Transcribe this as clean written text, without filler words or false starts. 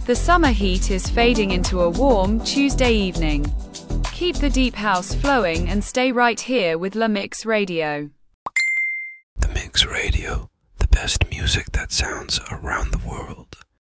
The summer heat is fading into a warm Tuesday evening. Keep the deep house flowing and stay right here with La Mix Radio. The Mix Radio, the best music that sounds around the world.